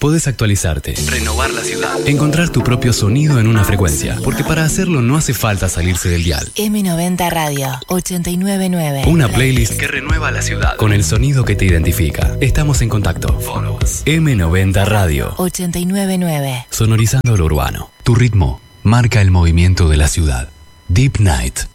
Podés actualizarte, renovar la ciudad, encontrar tu propio sonido en una frecuencia, porque para hacerlo no hace falta salirse del dial. M90 Radio 899. Una playlist que renueva la ciudad con el sonido que te identifica. Estamos en contacto. Follow us. M90 Radio 899. Sonorizando lo urbano. Tu ritmo marca el movimiento de la ciudad. Deep Night.